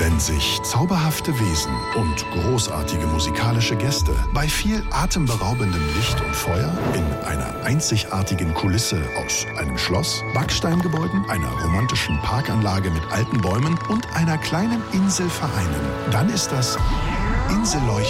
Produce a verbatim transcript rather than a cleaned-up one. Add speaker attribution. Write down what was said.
Speaker 1: Wenn sich zauberhafte Wesen und großartige musikalische Gäste bei viel atemberaubendem Licht und Feuer in einer einzigartigen Kulisse aus einem Schloss, Backsteingebäuden, einer romantischen Parkanlage mit alten Bäumen und einer kleinen Insel vereinen, dann ist das Inselleuchten